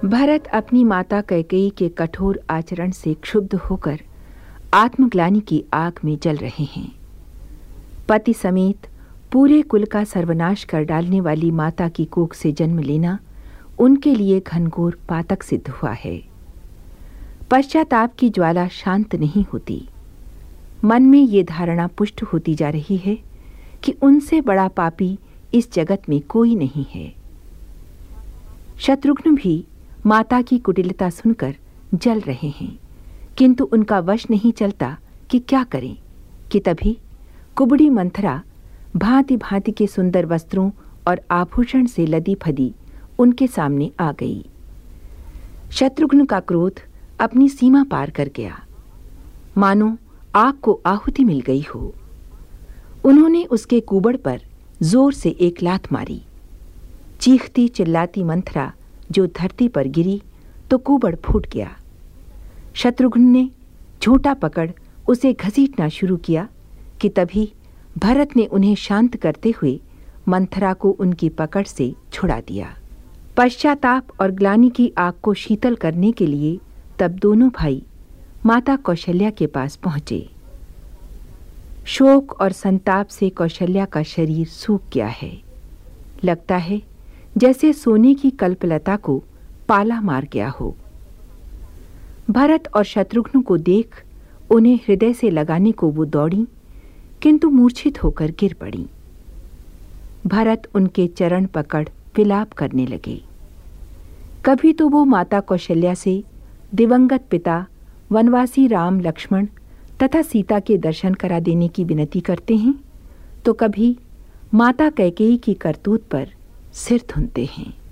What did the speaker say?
भरत अपनी माता कैकेयी के कठोर आचरण से क्षुब्ध होकर आत्मग्लानि की आग में जल रहे हैं। पति समेत पूरे कुल का सर्वनाश कर डालने वाली माता की कोख से जन्म लेना उनके लिए घनघोर पातक सिद्ध हुआ है। पश्चाताप की ज्वाला शांत नहीं होती। मन में ये धारणा पुष्ट होती जा रही है कि उनसे बड़ा पापी इस जगत में कोई नहीं है। शत्रुघ्न भी माता की कुटिलता सुनकर जल रहे हैं, किंतु उनका वश नहीं चलता कि क्या करें कि तभी कुबड़ी मंथरा भांति भांति के सुंदर वस्त्रों और आभूषण से लदी फदी उनके सामने आ गई। शत्रुघ्न का क्रोध अपनी सीमा पार कर गया, मानो आग को आहुति मिल गई हो। उन्होंने उसके कुबड़ पर जोर से एक लात मारी। चीखती चिल्लाती मंथरा जो धरती पर गिरी तो कुबड़ फूट गया। शत्रुघ्न ने झूठा पकड़ उसे घसीटना शुरू किया कि तभी भरत ने उन्हें शांत करते हुए मंथरा को उनकी पकड़ से छुड़ा दिया। पश्चाताप और ग्लानि की आग को शीतल करने के लिए तब दोनों भाई माता कौशल्या के पास पहुंचे। शोक और संताप से कौशल्या का शरीर सूख गया है। लगता है जैसे सोने की कल्पलता को पाला मार गया हो। भरत और शत्रुघ्न को देख उन्हें हृदय से लगाने को वो दौड़ी, किंतु मूर्छित होकर गिर पड़ी। भरत उनके चरण पकड़ विलाप करने लगे। कभी तो वो माता कौशल्या से दिवंगत पिता वनवासी राम लक्ष्मण तथा सीता के दर्शन करा देने की विनती करते हैं, तो कभी माता कैकेयी की करतूत पर सिर धुनते हैं।